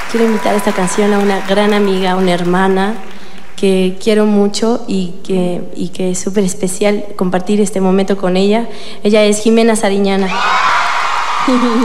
Quiero invitar a esta canción a una gran amiga, una hermana que quiero mucho y que es súper especial compartir este momento con ella. Ella es Jimena Sariñana.